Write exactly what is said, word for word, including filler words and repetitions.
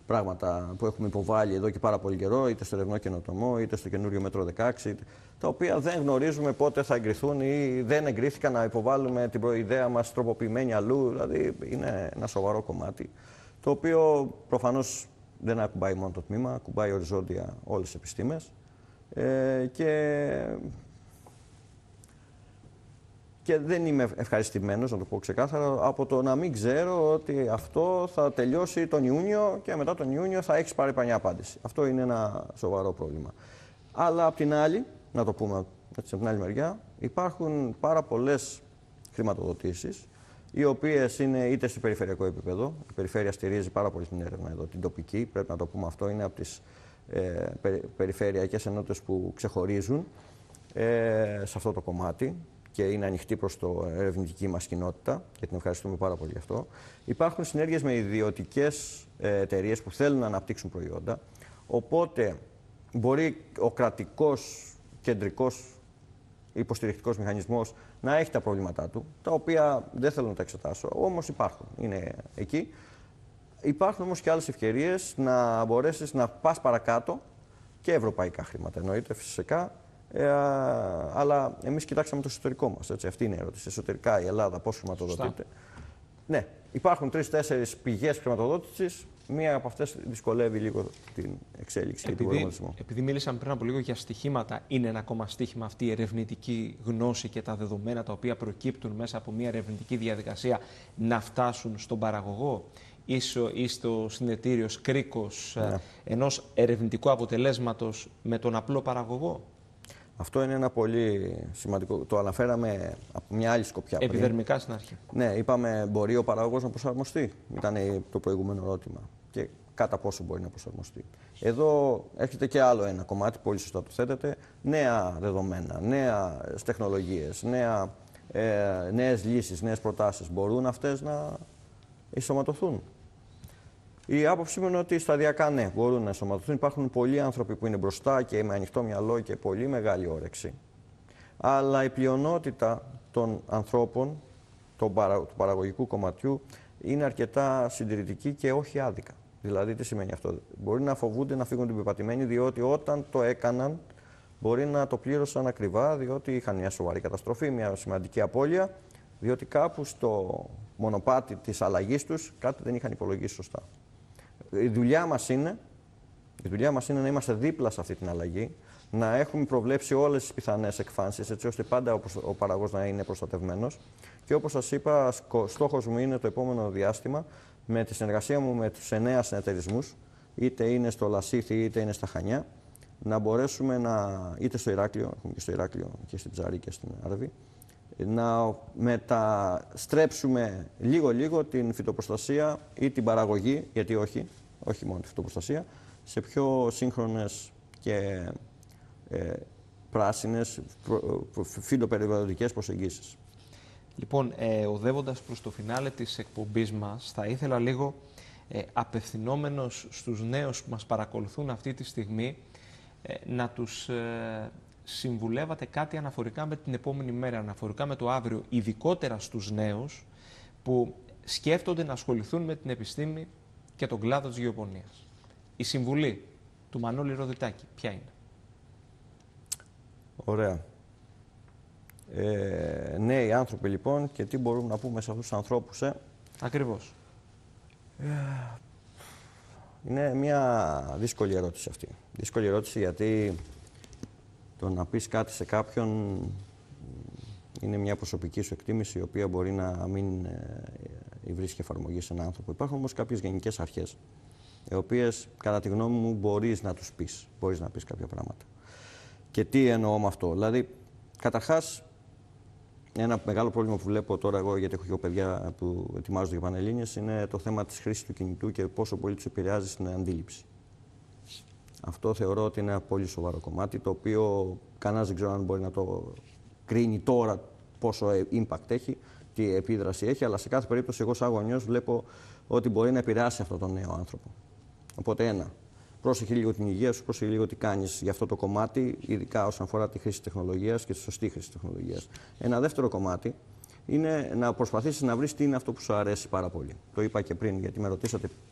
πράγματα που έχουμε υποβάλει εδώ και πάρα πολύ καιρό, είτε στο ερευνό καινοτομό, είτε στο καινούριο μέτρο δεκαέξι, τα οποία δεν γνωρίζουμε πότε θα εγκριθούν ή δεν εγκρίθηκαν να υποβάλουμε την προειδέα μας τροποποιημένη αλλού. Δηλαδή είναι ένα σοβαρό κομμάτι, το οποίο προφανώς δεν ακουμπάει μόνο το τμήμα, ακουμπάει οριζόντια όλες τις επιστήμες. Ε, και... και δεν είμαι ευχαριστημένος, να το πω ξεκάθαρα, από το να μην ξέρω ότι αυτό θα τελειώσει τον Ιούνιο και μετά τον Ιούνιο θα έχεις πάρει πανιά απάντηση. Αυτό είναι ένα σοβαρό πρόβλημα. Αλλά απ' την άλλη, να το πούμε έτσι, από την άλλη μεριά, υπάρχουν πάρα πολλές χρηματοδοτήσεις, οι οποίες είναι είτε στο περιφερειακό επίπεδο. Η περιφέρεια στηρίζει πάρα πολύ την έρευνα εδώ, την τοπική, πρέπει να το πούμε αυτό, είναι από τις ε, περι, περιφερειακές ενότητες που ξεχωρίζουν ε, σε αυτό το κομμάτι και είναι ανοιχτή προς το ερευνητική μας κοινότητα και την ευχαριστούμε πάρα πολύ γι' αυτό. Υπάρχουν συνέργειες με ιδιωτικές εταιρείες που θέλουν να αναπτύξουν προϊόντα, οπότε μπορεί ο κρατικός κεντρικός υποστηρικτικός μηχανισμός να έχει τα προβλήματά του, τα οποία δεν θέλω να τα εξετάσω, όμως υπάρχουν, είναι εκεί. Υπάρχουν όμως και άλλες ευκαιρίες να μπορέσεις να πας παρακάτω και ευρωπαϊκά χρήματα, εννοείται φυσικά, ε, αλλά εμείς κοιτάξαμε το εσωτερικό μας, έτσι, αυτή είναι η ερώτηση. Εσωτερικά η Ελλάδα πώς χρηματοδοτείται. Ναι, υπάρχουν τρεις-τέσσερις πηγές χρηματοδότησης. Μία από αυτές δυσκολεύει λίγο την εξέλιξη επειδή, και τον προγραμματισμό. Επειδή μίλησαμε πριν από λίγο για στοιχήματα, είναι ένα ακόμα στοίχημα αυτή η ερευνητική γνώση και τα δεδομένα τα οποία προκύπτουν μέσα από μια ερευνητική διαδικασία να φτάσουν στον παραγωγό ή στο συνετήριο κρίκος ναι. ενός ερευνητικού αποτελέσματος με τον απλό παραγωγό. Αυτό είναι ένα πολύ σημαντικό. Το αναφέραμε από μια άλλη σκοπιά. Επιδερμικά στην αρχή. Ναι, είπαμε μπορεί ο παραγωγός να προσαρμοστεί. Ήταν το προηγούμενο ερώτημα. Και κατά πόσο μπορεί να προσαρμοστεί. Εδώ έρχεται και άλλο ένα κομμάτι, πολύ σωστά το θέτετε. Νέα δεδομένα, νέες τεχνολογίες, νέα, ε, νέες λύσεις, νέες προτάσεις. Μπορούν αυτές να ενσωματωθούν. Η άποψή μου είναι ότι σταδιακά ναι, μπορούν να ενσωματωθούν. Υπάρχουν πολλοί άνθρωποι που είναι μπροστά και με ανοιχτό μυαλό και πολύ μεγάλη όρεξη. Αλλά η πλειονότητα των ανθρώπων του παραγωγικού κομματιού είναι αρκετά συντηρητική και όχι άδικα. Δηλαδή, τι σημαίνει αυτό? Μπορεί να φοβούνται να φύγουν την πεπατημένη, διότι όταν το έκαναν μπορεί να το πλήρωσαν ακριβά, διότι είχαν μια σοβαρή καταστροφή, μια σημαντική απώλεια, διότι κάπου στο μονοπάτι της αλλαγής τους κάτι δεν είχαν υπολογίσει σωστά. Η δουλειά μας είναι, η δουλειά μας είναι να είμαστε δίπλα σε αυτή την αλλαγή, να έχουμε προβλέψει όλες τις πιθανές εκφάνσεις, έτσι ώστε πάντα ο παραγωγός να είναι προστατευμένος. Και όπως σας είπα, στόχος μου είναι το επόμενο διάστημα, με τη συνεργασία μου με τους εννέα συνεταιρισμούς, είτε είναι στο Λασίθι είτε είναι στα Χανιά, να μπορέσουμε να, είτε στο Ηράκλειο, έχουμε και στο Ηράκλειο και στην Ψαρή και στην Άρβη, να μεταστρέψουμε λίγο-λίγο την φυτοπροστασία ή την παραγωγή, γιατί όχι, όχι μόνο τη φυτοπροστασία, σε πιο σύγχρονες και ε, πράσινες φυτοπεριβαλλοντικές προσεγγίσεις. Λοιπόν, ε, οδεύοντας προς το φινάλε της εκπομπής μας, θα ήθελα λίγο ε, απευθυνόμενος στους νέους που μας παρακολουθούν αυτή τη στιγμή, ε, να τους ε, συμβουλεύατε κάτι αναφορικά με την επόμενη μέρα, αναφορικά με το αύριο, ειδικότερα στους νέους που σκέφτονται να ασχοληθούν με την επιστήμη και τον κλάδο της γεωπονίας. Η συμβουλή του Μανώλη Ροδιτάκη ποια είναι? Ωραία. Ε, νέοι άνθρωποι λοιπόν, και τι μπορούμε να πούμε σε αυτούς τους ανθρώπους, ε? Ακριβώς. Ε, είναι μια δύσκολη ερώτηση αυτή. Δύσκολη ερώτηση γιατί το να πεις κάτι σε κάποιον είναι μια προσωπική σου εκτίμηση, η οποία μπορεί να μην ε, βρίσκει εφαρμογή σε έναν άνθρωπο. Υπάρχουν όμως κάποιες γενικές αρχές, οι οποίες κατά τη γνώμη μου μπορείς να τους πεις. Μπορείς να πεις κάποια πράγματα. Και τι εννοώ με αυτό? Δηλαδή, καταρχάς, ένα μεγάλο πρόβλημα που βλέπω τώρα εγώ, γιατί έχω και παιδιά που ετοιμάζονται για Πανελλήνιες, είναι το θέμα της χρήσης του κινητού και πόσο πολύ τους επηρεάζει στην αντίληψη. Αυτό θεωρώ ότι είναι ένα πολύ σοβαρό κομμάτι, το οποίο κανένας δεν ξέρω αν μπορεί να το κρίνει τώρα πόσο impact έχει, τι επίδραση έχει, αλλά σε κάθε περίπτωση εγώ σαν γονιός βλέπω ότι μπορεί να επηρεάσει αυτόν τον νέο άνθρωπο. Οπότε ένα, πρόσεχε λίγο την υγεία σου, πρόσεχε λίγο τι κάνεις για αυτό το κομμάτι, ειδικά όσον αφορά τη χρήση τεχνολογίας και τη σωστή χρήση τεχνολογίας. Ένα δεύτερο κομμάτι είναι να προσπαθήσεις να βρεις τι είναι αυτό που σου αρέσει πάρα πολύ. Το είπα και πριν, γιατί με ρωτήσατε